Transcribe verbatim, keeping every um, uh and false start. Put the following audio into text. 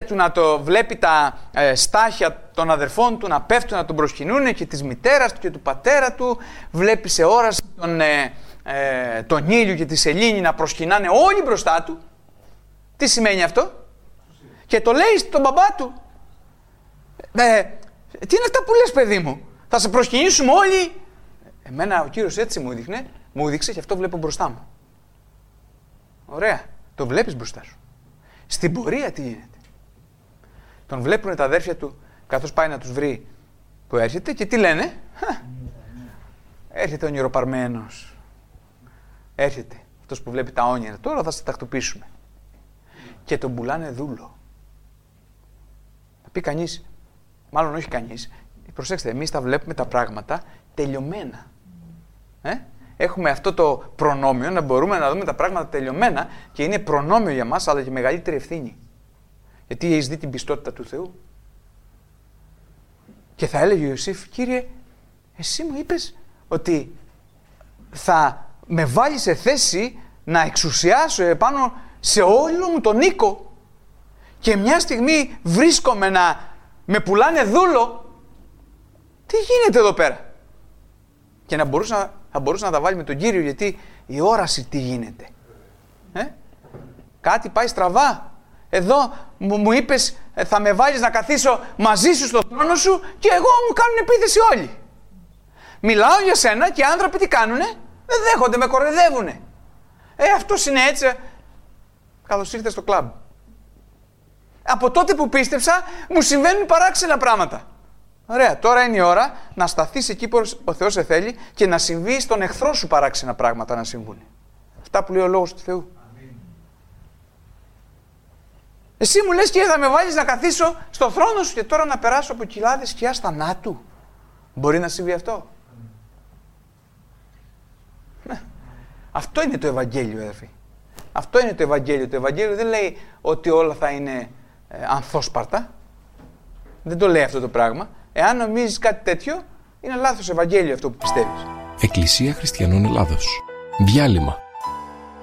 του να το βλέπει τα ε, στάχια των αδερφών του να πέφτουν, να τον προσκυνούν και της μητέρας του και του πατέρα του. Βλέπει σε όραση τον, ε, ε, τον Ήλιο και τη Σελήνη να προσκυνάνε όλοι μπροστά του. Τι σημαίνει αυτό? Και το λέει στον μπαμπά του. Ε, τι είναι αυτά που λες, παιδί μου? Θα σε προσκυνήσουμε όλοι. Εμένα ο Κύριος έτσι μου έδειχνε, μου έδειξε και αυτό βλέπω μπροστά μου. Ωραία. Το βλέπεις μπροστά σου. Στην πορεία τι γίνεται? Τον βλέπουν τα αδέρφια του καθώς πάει να τους βρει που έρχεται και τι λένε? Έρχεται ο ονειροπαρμένος. Έρχεται αυτός που βλέπει τα όνειρα. Τώρα θα σε τακτοποιήσουμε. Και τον πουλάνε δούλο. Θα πει κανείς, μάλλον όχι κανείς, προσέξτε, εμείς τα βλέπουμε τα πράγματα τελειωμένα. Ε? Έχουμε αυτό το προνόμιο να μπορούμε να δούμε τα πράγματα τελειωμένα και είναι προνόμιο για μας, αλλά και μεγαλύτερη ευθύνη. Γιατί έχεις δει την πιστότητα του Θεού. Και θα έλεγε ο Ιωσήφ, Κύριε, εσύ μου είπες ότι θα με βάλεις σε θέση να εξουσιάσω επάνω σε όλο μου τον οίκο και μια στιγμή βρίσκομαι να με πουλάνε δούλο. Τι γίνεται εδώ πέρα? Και να μπορούσε να, θα μπορούσε να τα βάλει με τον Κύριο, γιατί η όραση τι γίνεται. Ε? Κάτι πάει στραβά. Εδώ μου, μου είπες θα με βάλεις να καθίσω μαζί σου στο θρόνο σου και εγώ μου κάνουν επίθεση όλοι. Μιλάω για σένα και οι άνθρωποι τι κάνουνε? Δεν δέχονται, με κοροϊδεύουνε. Ε, αυτός είναι έτσι. Καλώς ήρθες στο κλαμπ. Από τότε που πίστεψα μου συμβαίνουν παράξενα πράγματα. Ωραία, τώρα είναι η ώρα να σταθείς εκεί που ο Θεός σε θέλει και να συμβεί στον εχθρό σου παράξενα πράγματα να συμβούν. Αυτά που λέει ο Λόγος του Θεού. Αμήν. Εσύ μου λες, Κύριε, θα με βάλεις να καθίσω στο θρόνο σου και τώρα να περάσω από κοιλάδες σκιάς θανάτου. Μπορεί να συμβεί αυτό? Ναι. Αυτό είναι το Ευαγγέλιο, αδερφοί. Αυτό είναι το Ευαγγέλιο. Το Ευαγγέλιο δεν λέει ότι όλα θα είναι ε, ανθόσπαρτα. Δεν το λέει αυτό το πράγμα. Εάν νομίζεις κάτι τέτοιο, είναι λάθος Ευαγγέλιο αυτό που πιστεύεις. Εκκλησία Χριστιανών Ελλάδος. Διάλειμμα.